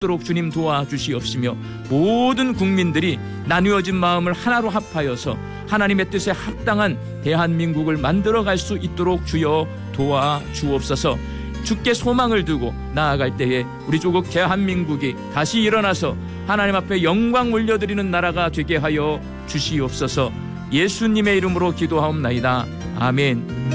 도록 주님 도와주시옵시며 모든 국민들이 나누어진 마음을 하나로 합하여서 하나님의 뜻에 합당한 대한민국을 만들어갈 수 있도록 주여 도와주옵소서. 주께 소망을 두고 나아갈 때에 우리 조국 대한민국이 다시 일어나서 하나님 앞에 영광 올려드리는 나라가 되게 하여 주시옵소서. 예수님의 이름으로 기도하옵나이다. 아멘.